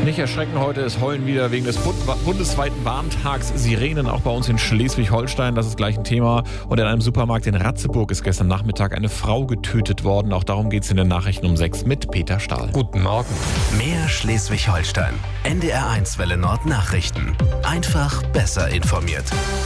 Nicht erschrecken heute, es heulen wieder wegen des bundesweiten Warntags Sirenen, auch bei uns in Schleswig-Holstein. Das ist gleich ein Thema. Und in einem Supermarkt in Ratzeburg ist gestern Nachmittag eine Frau getötet worden. Auch darum geht es in den Nachrichten um 6 mit Peter Stahl. Guten Morgen. Mehr Schleswig-Holstein. NDR1 Welle Nord Nachrichten. Einfach besser informiert.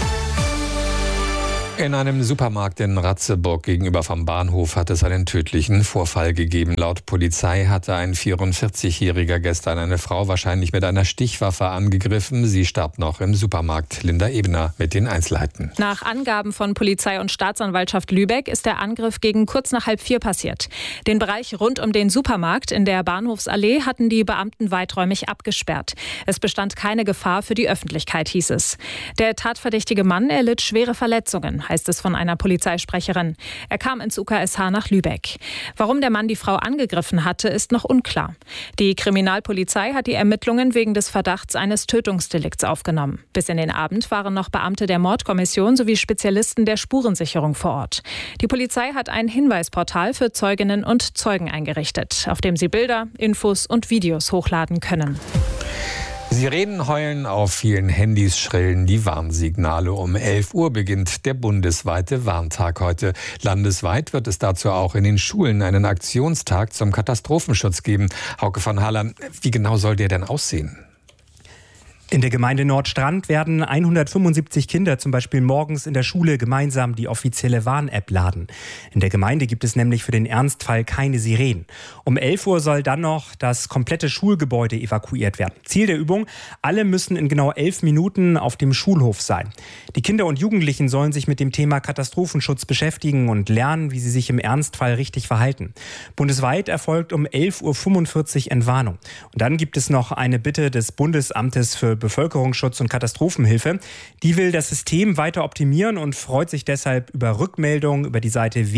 In einem Supermarkt in Ratzeburg gegenüber vom Bahnhof hat es einen tödlichen Vorfall gegeben. Laut Polizei hatte ein 44-Jähriger gestern eine Frau wahrscheinlich mit einer Stichwaffe angegriffen. Sie starb noch im Supermarkt. Linda Ebener mit den Einzelheiten. Nach Angaben von Polizei und Staatsanwaltschaft Lübeck ist der Angriff gegen kurz nach 3:30 passiert. Den Bereich rund um den Supermarkt in der Bahnhofsallee hatten die Beamten weiträumig abgesperrt. Es bestand keine Gefahr für die Öffentlichkeit, hieß es. Der tatverdächtige Mann erlitt schwere Verletzungen, heißt es von einer Polizeisprecherin. Er kam ins UKSH nach Lübeck. Warum der Mann die Frau angegriffen hatte, ist noch unklar. Die Kriminalpolizei hat die Ermittlungen wegen des Verdachts eines Tötungsdelikts aufgenommen. Bis in den Abend waren noch Beamte der Mordkommission sowie Spezialisten der Spurensicherung vor Ort. Die Polizei hat ein Hinweisportal für Zeuginnen und Zeugen eingerichtet, auf dem sie Bilder, Infos und Videos hochladen können. Sirenen heulen, auf vielen Handys schrillen die Warnsignale. Um 11 Uhr beginnt der bundesweite Warntag heute. Landesweit wird es dazu auch in den Schulen einen Aktionstag zum Katastrophenschutz geben. Hauke von Hallern, wie genau soll der denn aussehen? In der Gemeinde Nordstrand werden 175 Kinder zum Beispiel morgens in der Schule gemeinsam die offizielle Warn-App laden. In der Gemeinde gibt es nämlich für den Ernstfall keine Sirenen. Um 11 Uhr soll dann noch das komplette Schulgebäude evakuiert werden. Ziel der Übung: alle müssen in genau 11 Minuten auf dem Schulhof sein. Die Kinder und Jugendlichen sollen sich mit dem Thema Katastrophenschutz beschäftigen und lernen, wie sie sich im Ernstfall richtig verhalten. Bundesweit erfolgt um 11:45 Uhr Entwarnung. Und dann gibt es noch eine Bitte des Bundesamtes für Bevölkerungsschutz und Katastrophenhilfe. Die will das System weiter optimieren und freut sich deshalb über Rückmeldungen über die Seite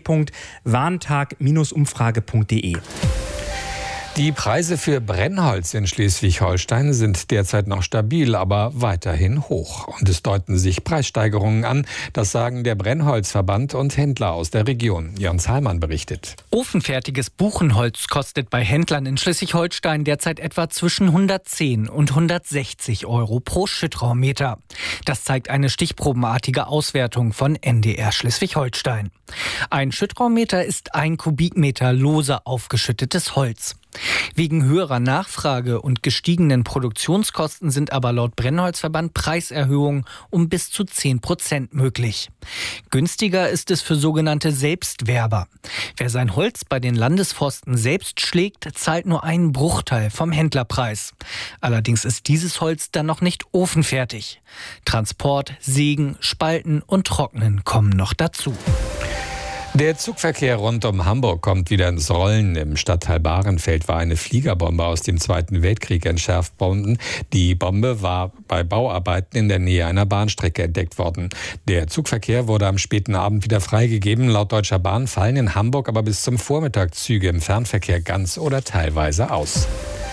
www.warntag-umfrage.de. Die Preise für Brennholz in Schleswig-Holstein sind derzeit noch stabil, aber weiterhin hoch. Und es deuten sich Preissteigerungen an. Das sagen der Brennholzverband und Händler aus der Region. Jörn Zahlmann berichtet. Ofenfertiges Buchenholz kostet bei Händlern in Schleswig-Holstein derzeit etwa zwischen 110 und 160 Euro pro Schüttraummeter. Das zeigt eine stichprobenartige Auswertung von NDR Schleswig-Holstein. Ein Schüttraummeter ist 1 Kubikmeter lose aufgeschüttetes Holz. Wegen höherer Nachfrage und gestiegenen Produktionskosten sind aber laut Brennholzverband Preiserhöhungen um bis zu 10% möglich. Günstiger ist es für sogenannte Selbstwerber. Wer sein Holz bei den Landesforsten selbst schlägt, zahlt nur einen Bruchteil vom Händlerpreis. Allerdings ist dieses Holz dann noch nicht ofenfertig. Transport, Sägen, Spalten und Trocknen kommen noch dazu. Der Zugverkehr rund um Hamburg kommt wieder ins Rollen. Im Stadtteil Bahrenfeld war eine Fliegerbombe aus dem Zweiten Weltkrieg entschärft worden. Die Bombe war bei Bauarbeiten in der Nähe einer Bahnstrecke entdeckt worden. Der Zugverkehr wurde am späten Abend wieder freigegeben. Laut Deutscher Bahn fallen in Hamburg aber bis zum Vormittag Züge im Fernverkehr ganz oder teilweise aus.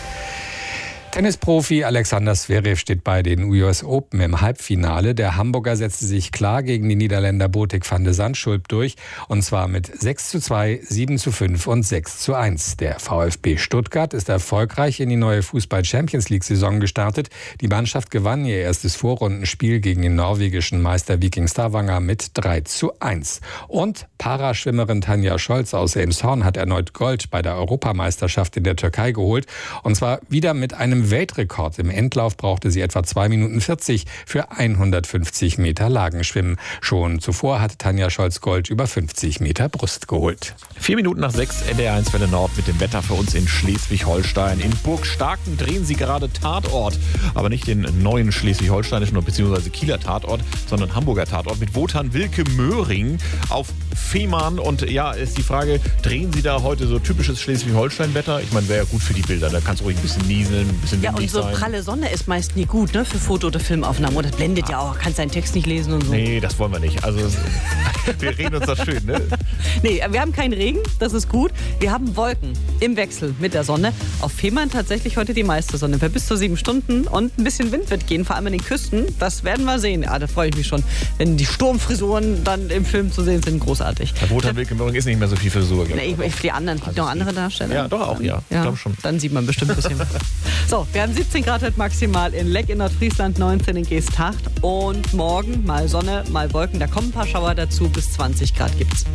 Tennisprofi Alexander Zverev steht bei den US Open im Halbfinale. Der Hamburger setzte sich klar gegen die Niederländer Botik van de Zandschulp durch. Und zwar mit 6:2, 7:5 und 6:1. Der VfB Stuttgart ist erfolgreich in die neue Fußball-Champions-League-Saison gestartet. Die Mannschaft gewann ihr erstes Vorrundenspiel gegen den norwegischen Meister Viking Stavanger mit 3:1. Und Paraschwimmerin Tanja Scholz aus Elmshorn hat erneut Gold bei der Europameisterschaft in der Türkei geholt. Und zwar wieder mit einem Weltrekord. Im Endlauf brauchte sie etwa 2 Minuten 40 für 150 Meter Lagenschwimmen. Schon zuvor hatte Tanja Scholz Gold über 50 Meter Brust geholt. 4 Minuten nach 6, NDR1 Welle Nord mit dem Wetter für uns in Schleswig-Holstein. In Burg Starken drehen sie gerade Tatort. Aber nicht den neuen schleswig-holsteinischen bzw. Kieler Tatort, sondern Hamburger Tatort mit Wotan Wilke Möhring auf Fehmarn. Und ja, ist die Frage, drehen Sie da heute so typisches Schleswig-Holstein-Wetter? Ich meine, wäre ja gut für die Bilder. Da kann es ruhig ein bisschen nieseln, ein bisschen windig sein. Ja, und so pralle Sonne ist meist nie gut, ne, für Foto- oder Filmaufnahmen. Und das blendet ja auch, kannst deinen Text nicht lesen und so. Nee, das wollen wir nicht. Also, wir reden uns das schön, ne? Nee, wir haben keinen Regen, das ist gut. Wir haben Wolken im Wechsel mit der Sonne. Auf Fehmarn tatsächlich heute die meiste Sonne. Für bis zu 7 Stunden und ein bisschen Wind wird gehen, vor allem an den Küsten. Das werden wir sehen. Ja, da freue ich mich schon. Wenn die Sturmfrisuren dann im Film zu sehen sind, großartig. Der Wotan Wilke Möhring ist nicht mehr so viel Frisur. Nee, die anderen, gibt noch andere Darsteller? Ja, doch auch, ja. Ich glaube schon. Dann sieht man bestimmt ein bisschen. So, So, wir haben 17 Grad heute maximal in Leck in Nordfriesland, 19 in Geesthacht. Und morgen mal Sonne, mal Wolken. Da kommen ein paar Schauer dazu. Bis 20 Grad gibt's.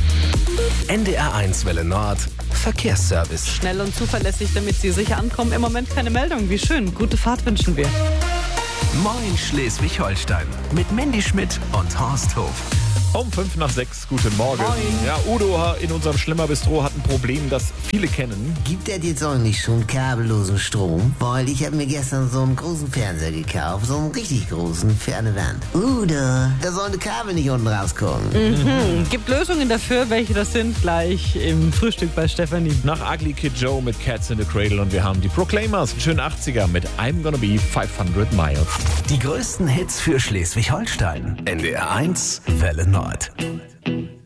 NDR1 Welle Nord. Verkehrsservice. Schnell und zuverlässig, damit Sie sicher ankommen. Im Moment keine Meldung. Wie schön. Gute Fahrt wünschen wir. Moin Schleswig-Holstein. Mit Mandy Schmidt und Horst Hof. Um 5:05, guten Morgen. Moin. Ja, Udo in unserem Schlimmer-Bistro hat ein Problem, das viele kennen. Gibt es jetzt eigentlich schon kabellosen Strom? Weil ich habe mir gestern so einen großen Fernseher gekauft, so einen richtig großen, für eine Wand. Da sollen die Kabel nicht unten rauskommen. Gibt Lösungen dafür. Welche das sind, gleich im Frühstück bei Stefanie. Nach Ugly Kid Joe mit Cats in the Cradle und wir haben die Proclaimers, einen schönen 80er mit I'm Gonna Be 500 Miles. Die größten Hits für Schleswig-Holstein. NDR1 Welle Nord.